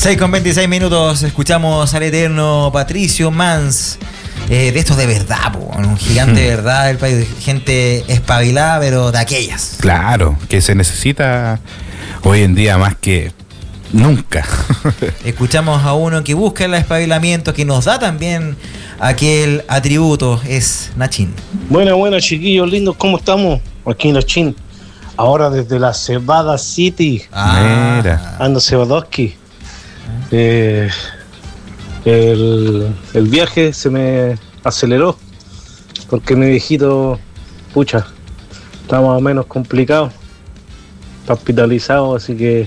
6:26, escuchamos al eterno Patricio Mans, de estos de verdad, un gigante de verdad del país, gente espabilada, pero de aquellas. Claro, que se necesita hoy en día más que nunca. Escuchamos a uno que busca el espabilamiento, que nos da también aquel atributo, es Nachín. Buenas, chiquillos lindos, ¿cómo estamos? Aquí en Nachín. Ahora desde la Cebada City. Mira. Ando Cebadowski. El viaje se me aceleró porque mi viejito, pucha, está más o menos complicado. Está hospitalizado, así que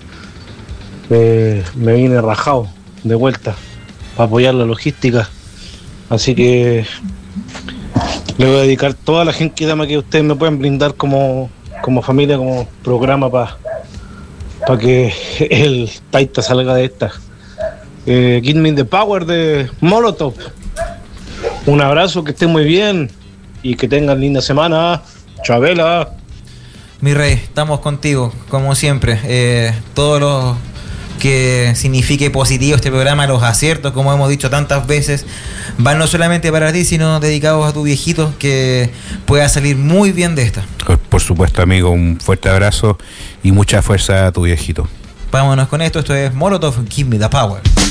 me vine rajado de vuelta para apoyar la logística. Así que le voy a dedicar toda la gente que ustedes me puedan brindar como familia, como programa para que el Taita salga de esta. Give me the power de Molotov. Un abrazo, que estén muy bien y que tengan linda semana. Chabela. Mi rey, estamos contigo, como siempre. Todo lo que signifique positivo este programa, los aciertos, como hemos dicho tantas veces, van no solamente para ti, sino dedicados a tu viejito, que pueda salir muy bien de esta. Por supuesto, amigo, un fuerte abrazo y mucha fuerza a tu viejito. Vámonos con esto es Molotov, Give Me the Power.